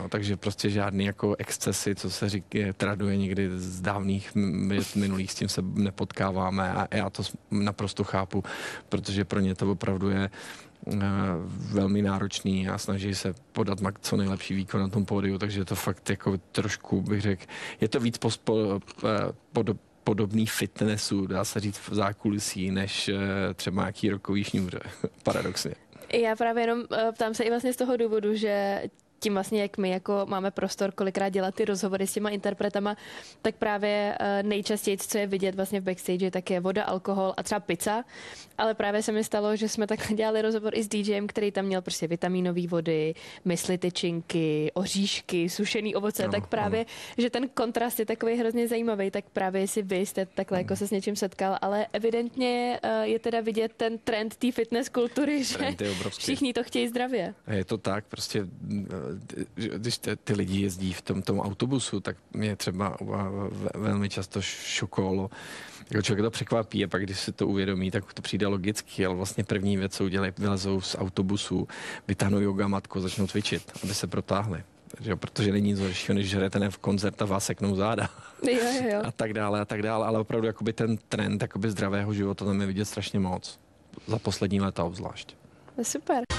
jo, takže prostě žádný jako excesy, co se traduje někdy z dávných minulých, s tím se nepotkáváme a já to naprosto chápu, protože pro ně to opravdu je velmi náročný a snaží se podat co nejlepší výkon na tom pódiu, takže je to fakt jako trošku, bych řekl, je to víc podobný fitnessu, dá se říct v zákulisí, než třeba nějaký rokový šňůře, paradoxně. Já právě jenom ptám se i vlastně z toho důvodu, že tím vlastně, jak my jako máme prostor kolikrát dělat ty rozhovory s těma interpretama, tak právě nejčastěji, co je vidět vlastně v backstage, tak je voda, alkohol a třeba pizza. Ale právě se mi stalo, že jsme takhle dělali rozhovor i s DJem, který tam měl prostě vitamínové vody, mysli tyčinky, oříšky, sušený ovoce, no, tak právě, že ten kontrast je takový hrozně zajímavý, tak právě jestli vy jste takhle jako se s něčím setkal, ale evidentně je teda vidět ten trend té fitness kultury, že všichni to chtějí zdravě. Je to tak, prostě když ty lidi jezdí v tom autobusu, tak mě třeba velmi často šokovalo. Jako člověk to překvapí a pak, když si to uvědomí, tak to přijde logicky, ale vlastně první věc, co udělají, vylezou z autobusu, vytáhnou yoga matku, začnou cvičit, aby se protáhli. Protože není nic horšího, než žerete v koncert a vás seknou záda. Jo. A tak dále, ale opravdu jakoby ten trend jakoby zdravého života tam je vidět strašně moc. Za poslední léta obzvlášť. Super.